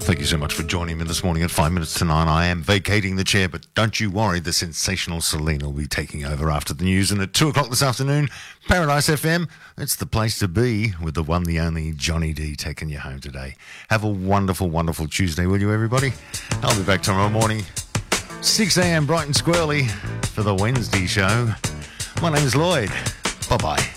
Thank you so much for joining me this morning at 5 minutes to 9. I am vacating the chair, but don't you worry, the sensational Celine will be taking over after the news. And at 2 o'clock this afternoon, Paradise FM, it's the place to be with the one, the only Johnny D taking you home today. Have a wonderful, wonderful Tuesday, will you, everybody? I'll be back tomorrow morning, 6 a.m. bright and squirrely for the Wednesday show. My name is Lloyd. Bye-bye.